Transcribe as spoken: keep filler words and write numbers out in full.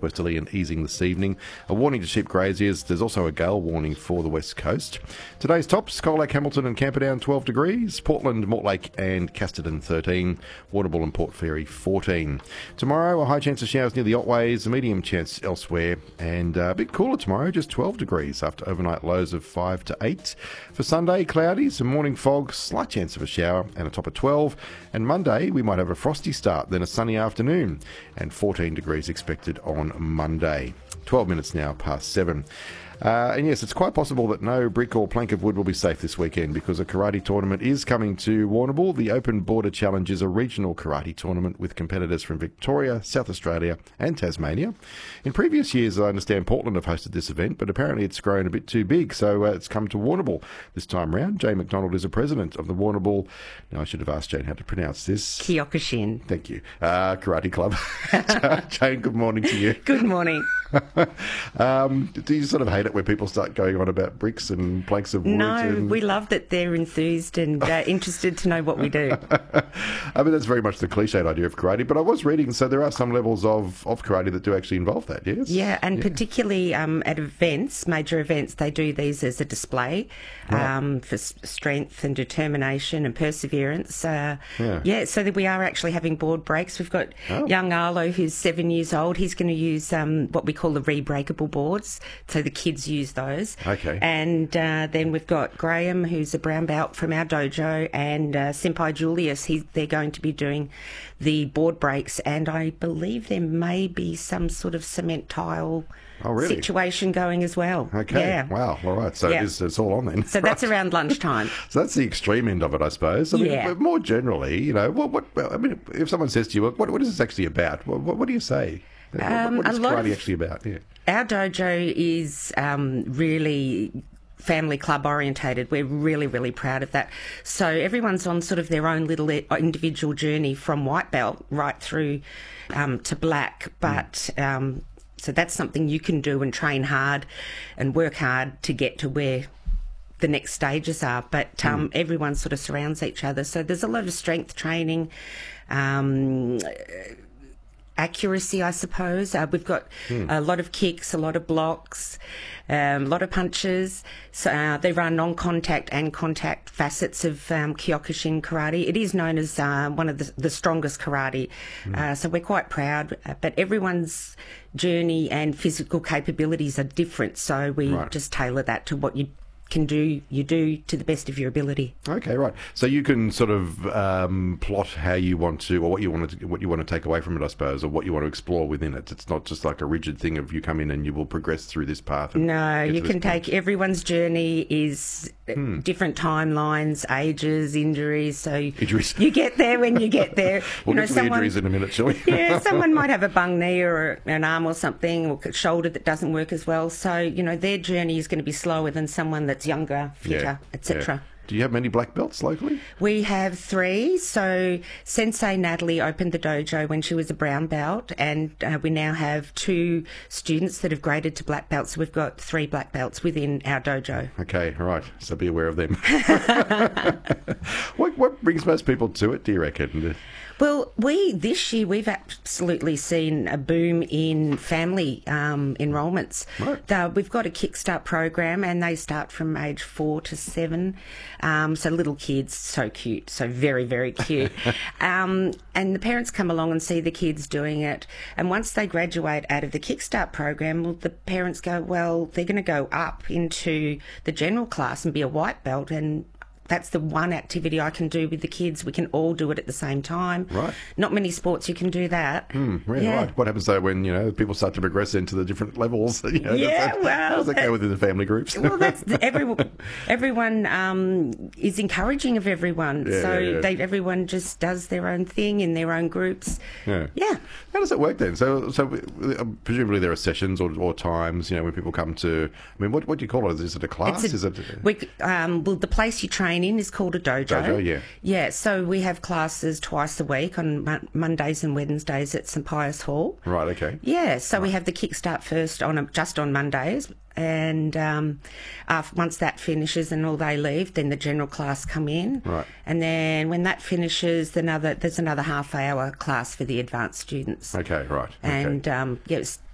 southwesterly and easing this evening. A warning to sheep graziers. There's also a gale warning for the west coast. Today's tops: Colac, Hamilton and Camperdown twelve degrees, Portland, Mortlake and Casterton thirteen, Warrnambool and Port Fairy fourteen. Tomorrow a high chance of showers near the Otways, a medium chance elsewhere, and a bit cooler tomorrow, just twelve degrees after overnight lows of five to eight. For Sunday, cloudy, some morning fog, slight chance of a shower and a top of twelve. And Monday we might have a frosty start, then a sunny afternoon, and fourteen degrees expected on Monday. twelve minutes now past seven. Uh, and yes, it's quite possible that no brick or plank of wood will be safe this weekend because a karate tournament is coming to Warrnambool. The Open Border Challenge is a regional karate tournament with competitors from Victoria, South Australia and Tasmania. In previous years, I understand Portland have hosted this event, but apparently it's grown a bit too big, so uh, it's come to Warrnambool this time round. Jane McDonald is a president of the Warrnambool, now I should have asked Jane how to pronounce this. Kyokushin. Thank you. Uh, karate Club. Jane, good morning to you. Good morning. um, do you sort of hate it when people start going on about bricks and planks of wood? No, and... we love that they're enthused and uh, interested to know what we do. I mean, that's very much the cliched idea of karate, but I was reading, so there are some levels of, of karate that do actually involve that, yes? Yeah, and yeah. particularly um, at events, major events, they do these as a display right. um, for s- strength and determination and perseverance. Uh, yeah. yeah, so that we are actually having board breaks. We've got oh. young Arlo, who's seven years old. He's going to use um, what we call the re-breakable boards, so the kids use those. Okay. And uh, then we've got Graham, who's a brown belt from our dojo, and uh, Senpai Julius. He, they're going to be doing the board breaks, and I believe there may be some sort of cement tile oh, really? situation going as well. Okay. Yeah. Wow. All right. So yeah. it is, it's all on then. So right. that's around lunchtime. So that's the extreme end of it, I suppose. I mean, Yeah. but more generally, you know, what, what? I mean, if someone says to you, "What, what is this actually about?" What, what, what do you say? Um, what, what is a lot karate of- actually about? Yeah. Our dojo is um, really family club orientated. We're really, really proud of that. So everyone's on sort of their own little individual journey from white belt right through um, to black. But um, so that's something you can do and train hard and work hard to get to where the next stages are. But um, mm. everyone sort of surrounds each other. So there's a lot of strength training. Um, accuracy, I suppose. Uh, we've got hmm. a lot of kicks, a lot of blocks, um, a lot of punches. So uh, they run non-contact and contact facets of um, Kyokushin karate. It is known as uh, one of the, the strongest karate. Hmm. Uh, so we're quite proud. Uh, but everyone's journey and physical capabilities are different. So we right. just tailor that to what you can do, you do to the best of your ability. Okay, right. So you can sort of um, plot how you want to, or what you want to, what you want to take away from it, I suppose, or what you want to explore within it. It's not just like a rigid thing of you come in and you will progress through this path. And no, you can point. take everyone's journey is hmm. different timelines, ages, injuries. So injuries. You get there when you get there. we'll you know, get to someone, the injuries in a minute, shall we? yeah, someone might have a bung knee or an arm or something, or a shoulder that doesn't work as well. So you know, their journey is going to be slower than someone that's younger, fitter, yeah. et cetera. Yeah. Do you have many black belts locally? We have three. So Sensei Natalie opened the dojo when she was a brown belt, and uh, we now have two students that have graded to black belts. So we've got three black belts within our dojo. Okay, all right. So be aware of them. what, what brings most people to it, do you reckon? Well, we this year we've absolutely seen a boom in family um, enrolments. Right. Uh, we've got a Kickstart program, and they start from age four to seven. Um, so little kids, so cute, so very, very cute. um, and the parents come along and see the kids doing it. And once they graduate out of the Kickstart program, well, the parents go, well, they're going to go up into the general class and be a white belt, and that's the one activity I can do with the kids. We can all do it at the same time. Right. Not many sports you can do that. Mm, really, yeah. Right. What happens though when, you know, people start to progress into the different levels? You know, yeah, that, well... How does that go within the family groups? well, that's the, everyone, everyone um, is encouraging of everyone. Yeah, so yeah, yeah. They, everyone just does their own thing in their own groups. Yeah. Yeah. How does it work then? So, so uh, presumably there are sessions or, or times, you know, when people come to... I mean, what, what do you call it? Is it a class? It's a, is it? we, um, well, the place you train in is called a dojo. Dojo, yeah. Yeah, so we have classes twice a week on Mon- Mondays and Wednesdays at St Pius Hall. Right, okay. Yeah, so right. we have the Kickstart first on a, just on Mondays, and um, after, once that finishes and all they leave, then the general class come in. Right. And then when that finishes, another there's another half hour class for the advanced students. Okay, right. Okay. And um, yeah, it's